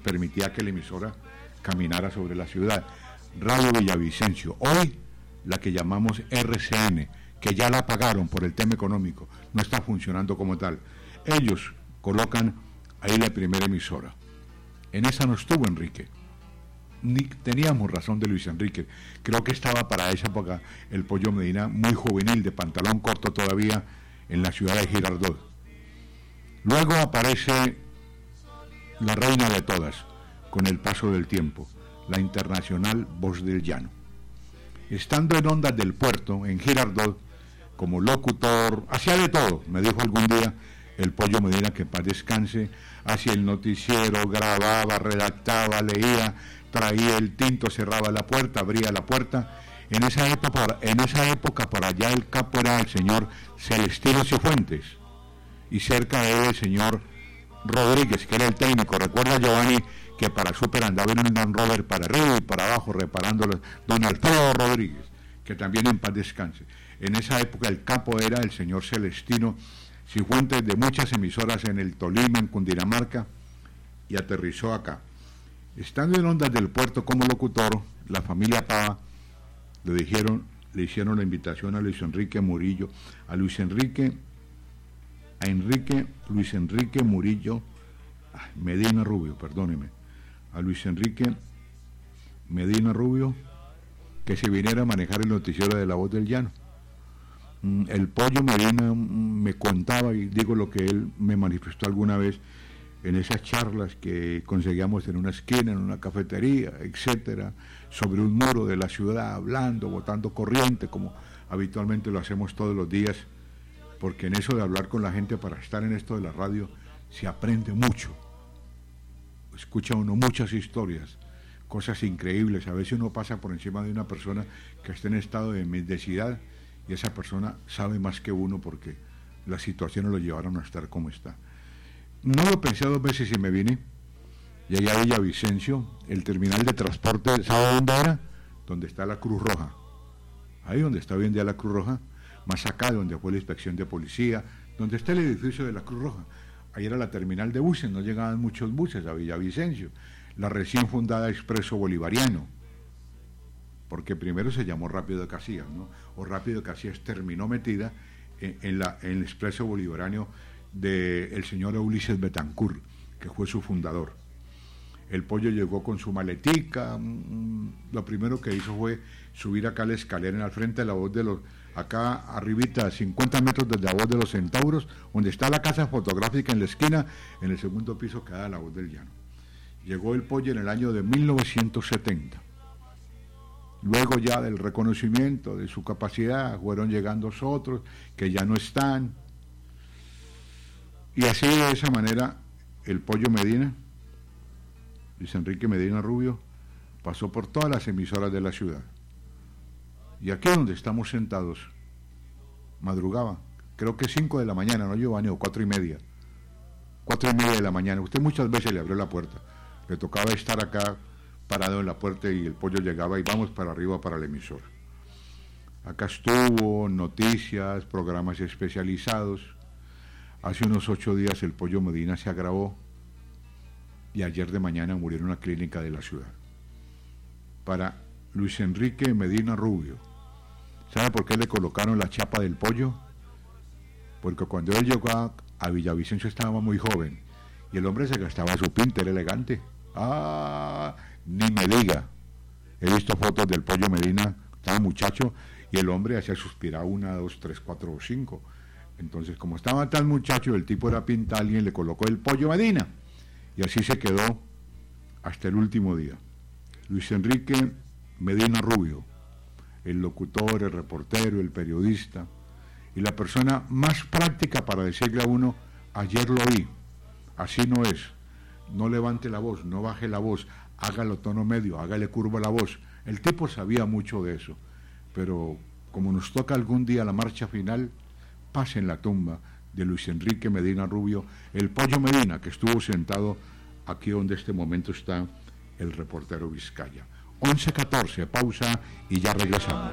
permitía que la emisora caminara sobre la ciudad. Radio Villavicencio, hoy la que llamamos RCN, que ya la pagaron por el tema económico, no está funcionando como tal. Ellos colocan ahí la primera emisora. En esa no estuvo Enrique. Ni teníamos razón de Luis Enrique. Creo que estaba para esa época el Pollo Medina muy juvenil, de pantalón corto todavía, en la ciudad de Girardot. Luego aparece la reina de todas, con el paso del tiempo, la internacional Voz del Llano. Estando en Ondas del Puerto, en Girardot, como locutor, hacía de todo, me dijo algún día el Pollo Medina, que en paz descanse, hacía el noticiero, grababa, redactaba, leía, traía el tinto, cerraba la puerta, abría la puerta. En esa época por allá el capo era el señor Celestino Cifuentes, y cerca de él el señor Rodríguez, que era el técnico. Recuerda, Giovanni, que para Super andaba en un Land Rover para arriba y para abajo reparándolo, don Alfredo Rodríguez, que también en paz descanse. En esa época el capo era el señor Celestino Cifuentes, de muchas emisoras en el Tolima, en Cundinamarca, y aterrizó acá. Estando en Ondas del Puerto como locutor, la familia Pava le hicieron la invitación a Luis Enrique Murillo, Luis Enrique Murillo Medina Rubio, perdóneme, a Luis Enrique Medina Rubio, que se viniera a manejar el noticiero de La Voz del Llano. El Pollo Medina me contaba, y digo lo que él me manifestó alguna vez, en esas charlas que conseguíamos en una esquina, en una cafetería, etcétera, sobre un muro de la ciudad, hablando, botando corriente, como habitualmente lo hacemos todos los días, porque en eso de hablar con la gente, para estar en esto de la radio, se aprende mucho. Escucha uno muchas historias, cosas increíbles. A veces uno pasa por encima de una persona que está en estado de mendicidad, y esa persona sabe más que uno, porque las situaciones lo llevaron a estar como está. No lo pensé dos veces y me vine. Llegué a Villavicencio, el terminal de transporte, ¿sabe dónde era? Donde está la Cruz Roja. Ahí donde está hoy en día la Cruz Roja, más acá donde fue la inspección de policía, donde está el edificio de la Cruz Roja. Ahí era la terminal de buses, no llegaban muchos buses a Villavicencio. La recién fundada Expreso Bolivariano, porque primero se llamó Rápido de Casillas, ¿no? O Rápido de Casillas terminó metida en el Expreso Bolivariano del señor Ulises Betancourt, que fue su fundador. El Pollo llegó con su maletica, lo primero que hizo fue subir acá la escalera al frente de La Voz de los, acá arribita, 50 metros desde La Voz de los Centauros, donde está la casa fotográfica en la esquina, en el segundo piso queda La Voz del Llano. Llegó el Pollo en el año de 1970. Luego ya del reconocimiento de su capacidad, fueron llegando otros que ya no están. Y así, de esa manera, el Pollo Medina, Luis Enrique Medina Rubio, pasó por todas las emisoras de la ciudad. Y aquí donde estamos sentados, madrugaba, creo que 5 de la mañana, ¿no, Giovanni? O 4:30. 4:30 de la mañana. Usted muchas veces le abrió la puerta. Le tocaba estar acá parado en la puerta y el Pollo llegaba y vamos para arriba para la emisora. Acá estuvo, noticias, programas especializados. Hace unos 8 días el Pollo Medina se agravó y ayer de mañana murió en una clínica de la ciudad. Para Luis Enrique Medina Rubio, ¿sabe por qué le colocaron la chapa del Pollo? Porque cuando él llegó a Villavicencio estaba muy joven y el hombre se gastaba su pinta, era elegante. Ni me diga. He visto fotos del Pollo Medina, estaba muchacho, y el hombre hacía suspirar 1, 2, 3, 4 o 5. Entonces, como estaba tan muchacho, el tipo era pinta, alguien le colocó el Pollo Medina. Y así se quedó hasta el último día. Luis Enrique Medina Rubio, el locutor, el reportero, el periodista, y la persona más práctica para decirle a uno, ayer lo oí, así no es, no levante la voz, no baje la voz, hágalo tono medio, hágale curva la voz. El tipo sabía mucho de eso, pero como nos toca algún día la marcha final, pase en la tumba de Luis Enrique Medina Rubio, el Pollo Medina, que estuvo sentado aquí donde este momento está el reportero Vizcaya. 11:14, pausa y ya regresamos.